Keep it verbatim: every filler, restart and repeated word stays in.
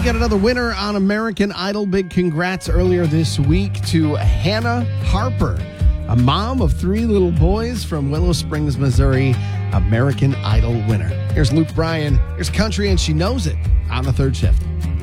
got another winner on American Idol. Big congrats earlier this week to Hannah Harper, a mom of three little boys from Willow Springs, Missouri. American Idol winner. Here's Luke Bryan. Here's Country, and she knows it on the third shift.